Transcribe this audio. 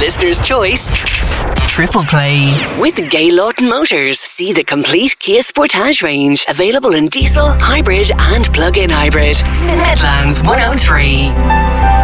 listener's choice. Triple Play. With Gaylord Motors. See the complete Kia Sportage range. Available in diesel, hybrid and plug-in hybrid. Midlands 103.